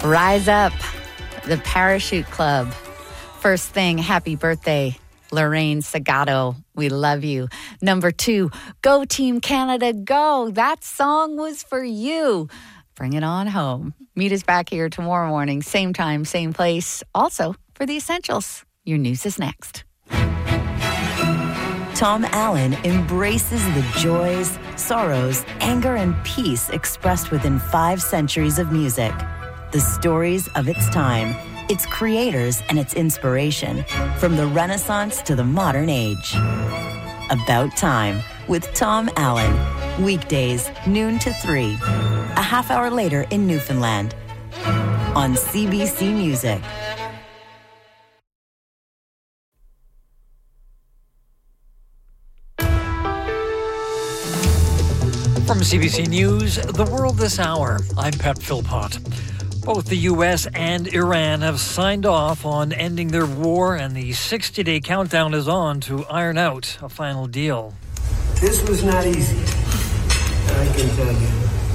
Rise Up, the Parachute Club. First thing, happy birthday, Lorraine Segato. We love you. Number 2, Go Team Canada, go. That song was for you. Bring it on home. Meet us back here tomorrow morning, same time, same place. Also for The Essentials. Your news is next. Tom Allen embraces the joys, sorrows, anger, and peace expressed within 5 centuries of music. The stories of its time, its creators, and its inspiration, from the Renaissance to the modern age. About Time with Tom Allen. Weekdays, noon to 3. A half hour later in Newfoundland. On CBC Music. From CBC News, The World This Hour, I'm Pat Philpott. Both the U.S. and Iran have signed off on ending their war, and the 60-day countdown is on to iron out a final deal. This was not easy, I can tell you.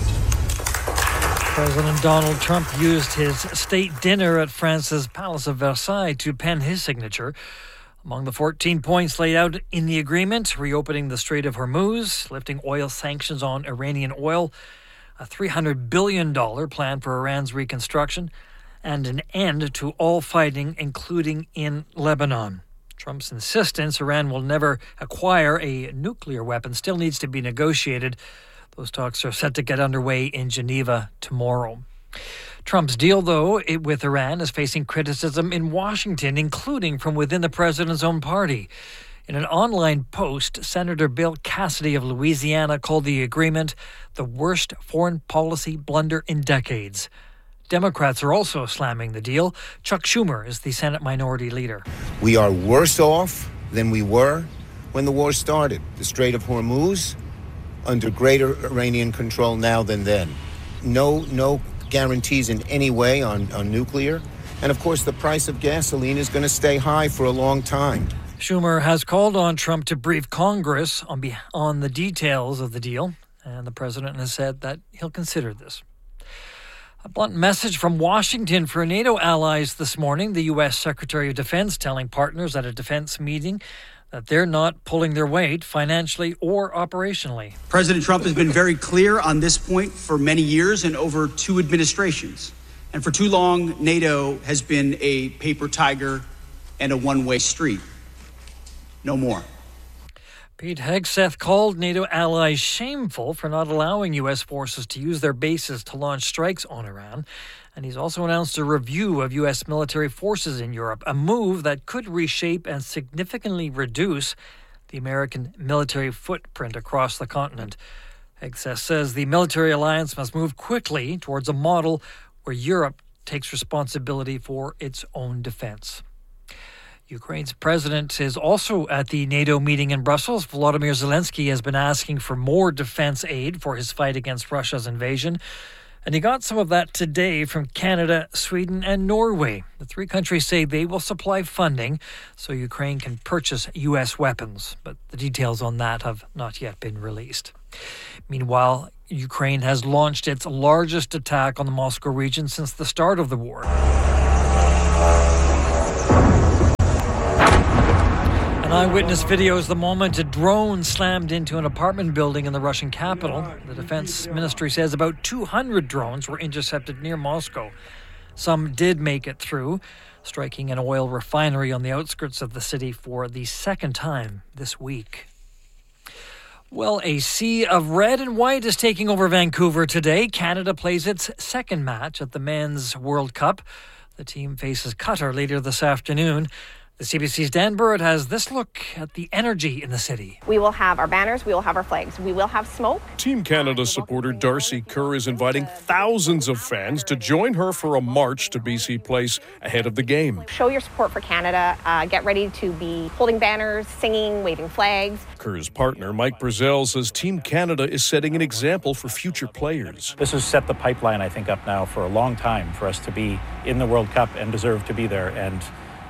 President Donald Trump used his state dinner at France's Palace of Versailles to pen his signature. Among the 14 points laid out in the agreement, reopening the Strait of Hormuz, lifting oil sanctions on Iranian oil, a $300 billion plan for Iran's reconstruction, and an end to all fighting, including in Lebanon. Trump's insistence Iran will never acquire a nuclear weapon still needs to be negotiated. Those talks are set to get underway in Geneva tomorrow. Trump's deal, though, with Iran is facing criticism in Washington, including from within the president's own party. In an online post, Senator Bill Cassidy of Louisiana called the agreement the worst foreign policy blunder in decades. Democrats are also slamming the deal. Chuck Schumer is the Senate Minority Leader. We are worse off than we were when the war started. The Strait of Hormuz under greater Iranian control now than then. No guarantees in any way on nuclear. And of course, the price of gasoline is going to stay high for a long time. Schumer has called on Trump to brief Congress on the details of the deal, and the president has said that he'll consider this. A blunt message from Washington for NATO allies this morning. The U.S. Secretary of Defense telling partners at a defense meeting that they're not pulling their weight financially or operationally. President Trump has been very clear on this point for many years and over 2 administrations. And for too long, NATO has been a paper tiger and a one-way street. No more. Pete Hegseth called NATO allies shameful for not allowing U.S. forces to use their bases to launch strikes on Iran. And he's also announced a review of U.S. military forces in Europe, a move that could reshape and significantly reduce the American military footprint across the continent. Hegseth says the military alliance must move quickly towards a model where Europe takes responsibility for its own defense. Ukraine's president is also at the NATO meeting in Brussels. Volodymyr Zelensky has been asking for more defense aid for his fight against Russia's invasion. And he got some of that today from Canada, Sweden, and Norway. The 3 countries say they will supply funding so Ukraine can purchase U.S. weapons. But the details on that have not yet been released. Meanwhile, Ukraine has launched its largest attack on the Moscow region since the start of the war. An eyewitness videos the moment a drone slammed into an apartment building in the Russian capital. The defense ministry says about 200 drones were intercepted near Moscow. Some did make it through, striking an oil refinery on the outskirts of the city for the second time this week. Well, a sea of red and white is taking over Vancouver today. Canada plays its second match at the Men's World Cup. The team faces Qatar later this afternoon. The CBC's Dan Burrett has this look at the energy in the city. We will have our banners, we will have our flags, we will have smoke. Team Canada supporter Darcy Kerr is inviting thousands of fans to join her for a march to BC Place ahead of the game. Show your support for Canada. Get ready to be holding banners, singing, waving flags. Kerr's partner, Mike Brazell, says Team Canada is setting an example for future players. This has set the pipeline, I think, up now for a long time for us to be in the World Cup and deserve to be there. And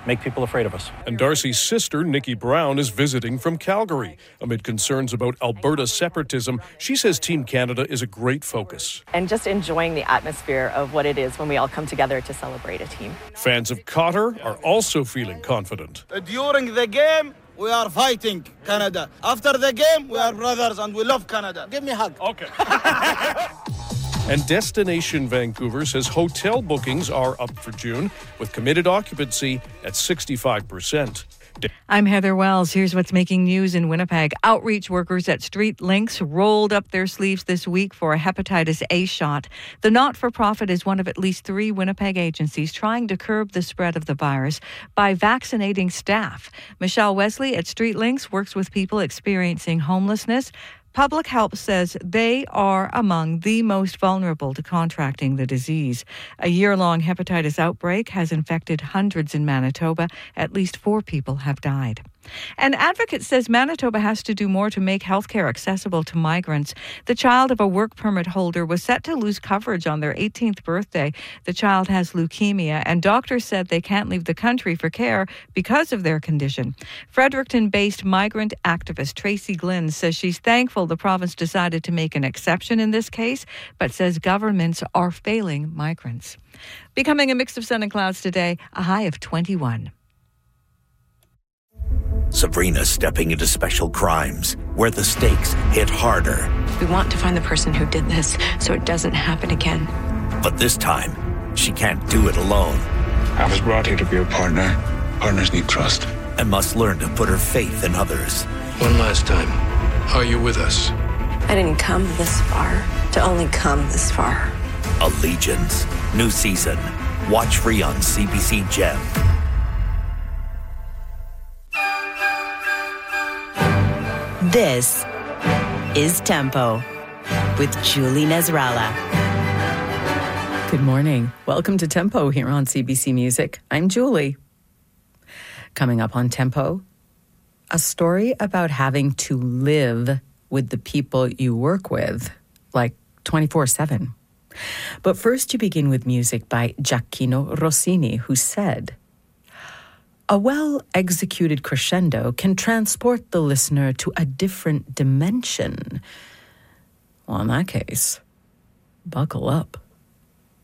make people afraid of us. And Darcy's sister, Nikki Brown, is visiting from Calgary. Amid concerns about Alberta separatism, she says Team Canada is a great focus. And just enjoying the atmosphere of what it is when we all come together to celebrate a team. Fans of Cotter are also feeling confident. During the game, we are fighting Canada. After the game, we are brothers and we love Canada. Give me a hug. Okay. And Destination Vancouver says hotel bookings are up for June, with committed occupancy at 65%. I'm Heather Wells. Here's what's making news in Winnipeg. Outreach workers at Street Links rolled up their sleeves this week for a hepatitis A shot. The not-for-profit is one of at least 3 Winnipeg agencies trying to curb the spread of the virus by vaccinating staff. Michelle Wesley at Street Links works with people experiencing homelessness. Public Health says they are among the most vulnerable to contracting the disease. A year-long hepatitis outbreak has infected hundreds in Manitoba. At least 4 people have died. An advocate says Manitoba has to do more to make healthcare accessible to migrants. The child of a work permit holder was set to lose coverage on their 18th birthday. The child has leukemia, and doctors said they can't leave the country for care because of their condition. Fredericton-based migrant activist Tracy Glynn says she's thankful the province decided to make an exception in this case, but says governments are failing migrants. Becoming a mix of sun and clouds today, a high of 21. Sabrina stepping into special crimes where the stakes hit harder. We want to find the person who did this so it doesn't happen again. But this time, she can't do it alone. I was brought here to be a partner. Partners need trust. And must learn to put her faith in others. One last time, are you with us? I didn't come this far to only come this far. Allegiance. New season. Watch free on CBC Gem. This is Tempo with Julie Nasrallah. Good morning. Welcome to Tempo here on CBC Music. I'm Julie. Coming up on Tempo, a story about having to live with the people you work with, like 24/7. But first you begin with music by Gioacchino Rossini, who said, "A well-executed crescendo can transport the listener to a different dimension." Well, in that case, buckle up.